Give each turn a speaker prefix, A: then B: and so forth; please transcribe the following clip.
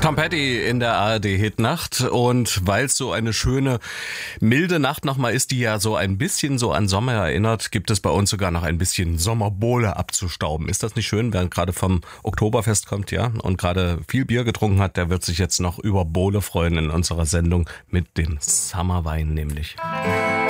A: Tom Petty in der ARD-Hitnacht, und weil es so eine schöne, milde Nacht nochmal ist, die ja so ein bisschen so an Sommer erinnert, gibt es bei uns sogar noch ein bisschen Sommerbohle abzustauben. Ist das nicht schön, wer gerade vom Oktoberfest kommt, ja, und gerade viel Bier getrunken hat, der wird sich jetzt noch über Bohle freuen in unserer Sendung mit dem Summerwein nämlich.